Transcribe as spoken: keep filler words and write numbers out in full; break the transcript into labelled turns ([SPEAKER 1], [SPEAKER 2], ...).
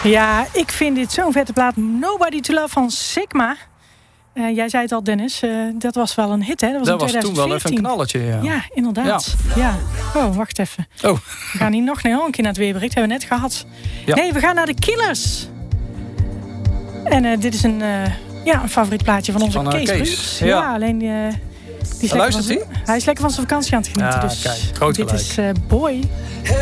[SPEAKER 1] Ja, ik vind dit zo'n vette plaat. Nobody to Love van Sigma. Uh, jij zei het al, Dennis. Uh, dat was wel een hit, hè? Dat was,
[SPEAKER 2] dat was toen wel even een knalletje, ja.
[SPEAKER 1] Ja, inderdaad. Ja. ja. Oh, wacht even.
[SPEAKER 2] Oh.
[SPEAKER 1] We gaan hier nog een keer naar het weerbericht. Hebben we net gehad. Ja. Nee, we gaan naar de Killers. En uh, dit is een, uh, ja, een favoriet plaatje van onze van Kees. Kees. Ja. ja, alleen... Uh, die is
[SPEAKER 2] luistert hij?
[SPEAKER 1] Hij is lekker van zijn vakantie aan het genieten.
[SPEAKER 2] Ja,
[SPEAKER 1] dus
[SPEAKER 2] kijk, groot
[SPEAKER 1] dit
[SPEAKER 2] gelijk.
[SPEAKER 1] is uh, Boy.